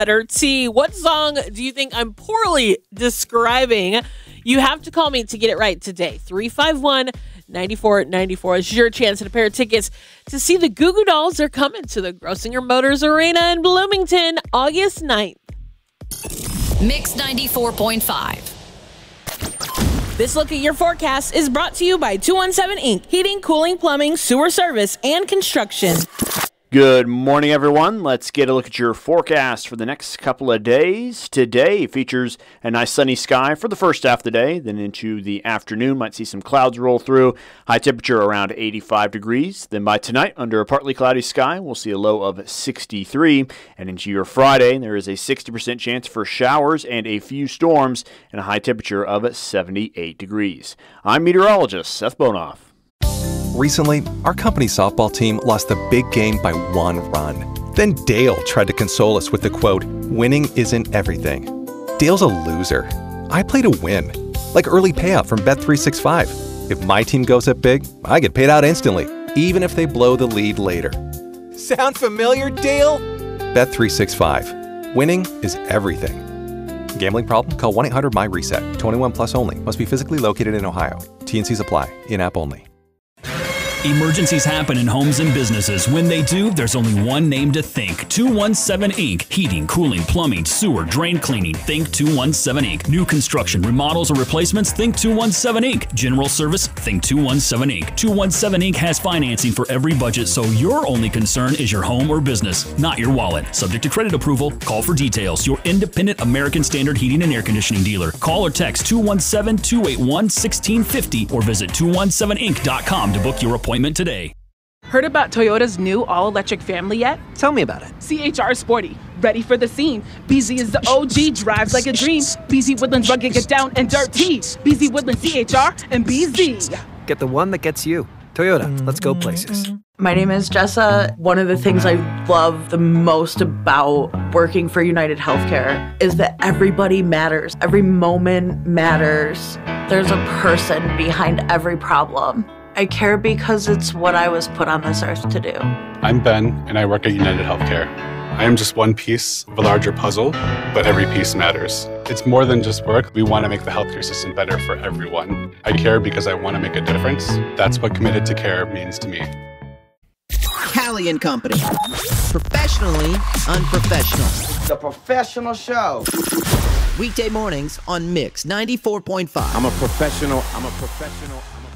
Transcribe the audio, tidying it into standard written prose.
Letter T. What song do you think I'm poorly describing? You have to call me to get it right today. 351-9494 is your chance at a pair of tickets to see the Goo Goo Dolls. Are coming to the Grossinger Motors Arena in Bloomington, August 9th. Mix 94.5. This look at your forecast is brought to you by 217 Inc. Heating, cooling, plumbing, sewer service, and construction. Good morning, everyone. Let's get a look at your forecast for the next couple of days. Today features a nice sunny sky for the first half of the day. Then into the afternoon, might see some clouds roll through. High temperature around 85 degrees. Then by tonight, under a partly cloudy sky, we'll see a low of 63. And into your Friday, there is a 60% chance for showers and a few storms and a high temperature of 78 degrees. I'm meteorologist Seth Bonoff. Recently, our company's softball team lost the big game by 1 run. Then Dale tried to console us with the quote, "Winning isn't everything." Dale's a loser. I play to win, like early payout from Bet365. If my team goes up big, I get paid out instantly, even if they blow the lead later. Sound familiar, Dale? Bet365. Winning is everything. Gambling problem? Call 1-800-MY-RESET. 21 plus only. Must be physically located in Ohio. T&Cs apply. In-app only. Emergencies happen in homes and businesses. When they do, there's only one name to think. 217 Inc. Heating, cooling, plumbing, sewer, drain cleaning. Think 217 Inc. New construction, remodels, or replacements? Think 217 Inc. General service? Think 217 Inc. 217 Inc. has financing for every budget, so your only concern is your home or business, not your wallet. Subject to credit approval. Call for details. Your independent American Standard Heating and Air Conditioning dealer. Call or text 217-281-1650 or visit 217inc.com to book your appointment today. Heard about Toyota's new all-electric family yet? Tell me about it. CHR Sporty, ready for the scene. BZ is the OG, drives like a dream. BZ Woodlands rugged, get down and dirty. BZ Woodlands CHR and BZ. Get the one that gets you. Toyota, let's go places. My name is Jessa. One of the things I love the most about working for United Healthcare is that everybody matters. Every moment matters. There's a person behind every problem. I care because it's what I was put on this earth to do. I'm Ben, and I work at United Healthcare. I am just one piece of a larger puzzle, but every piece matters. It's more than just work. We want to make the healthcare system better for everyone. I care because I want to make a difference. That's what committed to care means to me. Callie and Company. Professionally unprofessional. The professional show. Weekday mornings on Mix 94.5. I'm a professional.